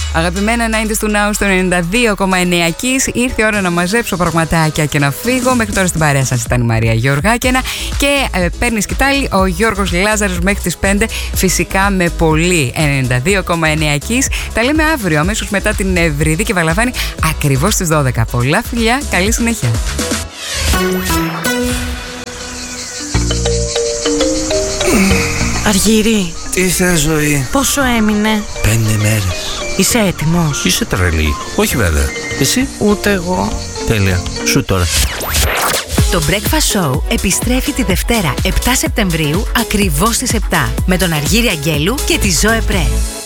Αγαπημένα 90's του Now στο 92,9 Kiss. Ήρθε η ώρα να μαζέψω πραγματάκια και να φύγω. Μέχρι τώρα στην παρέα σας ήταν η Μαρία Γεωργάκαινα και παίρνει σκητάλη ο Γιώργος Λάζαρος μέχρι τις 5. Φυσικά με πολύ 92,9 Kiss. Τα λέμε αύριο αμέσως μετά την Ευρυδίκη και Βαλαβάνη ακριβώς στις 12. Πολλά φιλιά, καλή συνέχεια. Αργύρι. Τι θες, ζωή? Πόσο έμεινε? 5 μέρες. Είσαι έτοιμος? Είσαι τρελή? Όχι βέβαια. Εσύ? Ούτε εγώ. Τέλεια. Σου τώρα. Το Breakfast Show επιστρέφει τη Δευτέρα 7 Σεπτεμβρίου ακριβώς στις 7 με τον Αργύρη Αγγέλου και τη Ζωέ Πρέ.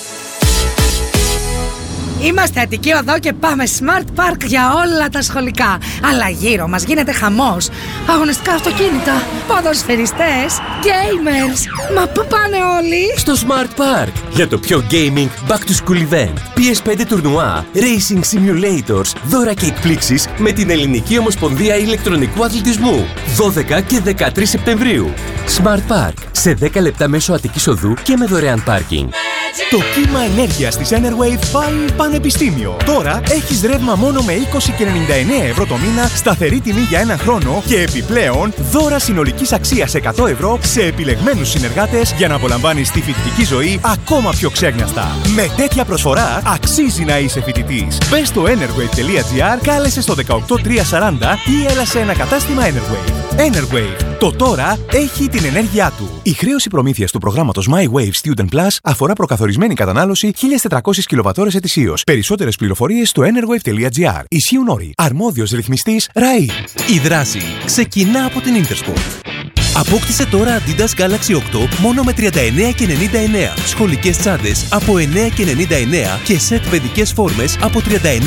Είμαστε Αττική Οδό και πάμε Smart Park για όλα τα σχολικά. Αλλά γύρω μας γίνεται χαμός. Αγωνιστικά αυτοκίνητα, ποδοσφαιριστές, gamers. Μα πού πάνε όλοι? Στο Smart Park για το πιο gaming back to school event. PS5 τουρνουά, racing simulators, δώρα και εκπλήξεις με την Ελληνική Ομοσπονδία Ηλεκτρονικού Αθλητισμού. 12 και 13 Σεπτεμβρίου. Smart Park σε 10 λεπτά μέσω Αττικής Οδού και με δωρεάν πάρκινγκ. Το κύμα ενέργειας της Enerwave πάει πανεπιστήμιο. Τώρα έχεις ρεύμα μόνο με 20 και 99 ευρώ το μήνα, σταθερή τιμή για ένα χρόνο και επιπλέον δώρα συνολικής αξίας 100 ευρώ σε επιλεγμένους συνεργάτες για να απολαμβάνεις τη φοιτητική ζωή ακόμα πιο ξέγνιαστα. Με τέτοια προσφορά αξίζει να είσαι φοιτητής. Μπες στο enerwave.gr, κάλεσε στο 18340 ή έλα σε ένα κατάστημα Enerwave. Enerwave. Το τώρα έχει την ενέργειά του. Η χρέωση προμήθειας του προγράμματος My Wave Student Plus αφορά προκαθορισμένη κατανάλωση 1.400 κιλοβατώρες ετησίως. Περισσότερες πληροφορίες στο enerwave.gr. Ισχύουν όροι. Αρμόδιος ρυθμιστής ΡΑΗ. Η δράση ξεκινά από την Intersport. Απόκτησε τώρα Adidas Galaxy 8 μόνο με 39,99. Σχολικές τσάντες από 9,99 και σετ παιδικές φόρμες από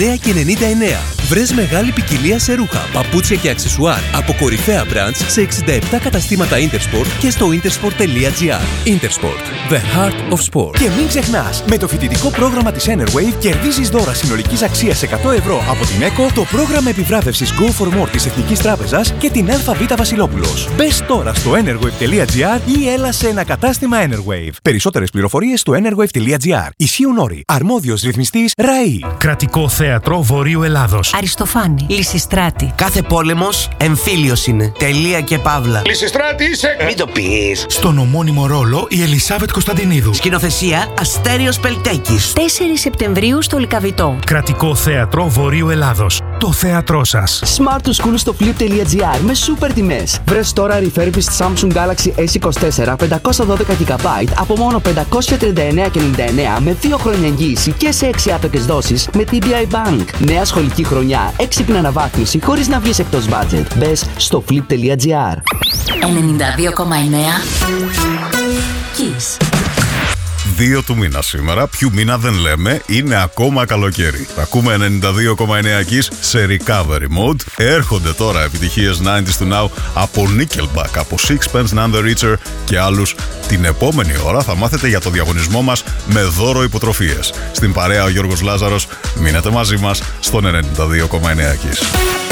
39,99. Βρες μεγάλη ποικιλία σε ρούχα, παπούτσια και αξεσουάρ από κορυφαία brands σε 67 καταστήματα Intersport και στο intersport.gr. Intersport, the heart of sport. Και μην ξεχνάς, με το φοιτητικό πρόγραμμα της Enerwave κερδίζεις δώρα συνολικής αξίας 100 ευρώ από την ΕΚΟ, το πρόγραμμα επιβράβευσης Go for More της Εθνικής Τράπεζας και την ΑΒ Βασιλόπουλος. Μπες τώρα στο enerwave.gr ή έλα σε ένα κατάστημα Enerwave. Περισσότερες πληροφορίες στο enerwave.gr. Ισχύουν όροι. Αρμόδιος ρυθμιστής ΡΑΗ. Κρατικό Θέατρο Βορείου Ελλάδος. Αριστοφάνη, Λυσιστράτη. Κάθε πόλεμος εμφύλιος είναι. Τελεία και παύλα. Λυσιστράτη είσαι! Μην το πεις. Στον ομώνυμο ρόλο η Ελισάβετ Κωνσταντινίδου. Σκηνοθεσία Αστέριος Πελτέκης. 4 Σεπτεμβρίου στο Λυκαβητό. Κρατικό Θέατρο Βορείου Ελλάδος. Το θέατρό σας. Smart to School στο flip.gr με σούπερ τιμές. Βρες τώρα refurbished Samsung Galaxy S24 512 GB από μόνο 539,99 με 2 χρόνια εγγύηση και σε 6 άπεκες δόσεις με TBI Bank. Νέα σχολική χρονιά, έξυπνη αναβάθμιση χωρίς να βγεις εκτός budget. Μπες στο flip.gr. 92,9 Kiss. 2 του μήνα σήμερα. Ποιου μήνα δεν λέμε, είναι ακόμα καλοκαίρι. Ακούμε 92,9 Kiss σε recovery mode. Έρχονται τώρα επιτυχίες 90's του Now από Nickelback, από Sixpence None the Richer και άλλους. Την επόμενη ώρα θα μάθετε για το διαγωνισμό μας με δώρο υποτροφίες. Στην παρέα ο Γιώργος Λάζαρος. Μείνετε μαζί μας στον 92,9 Kiss.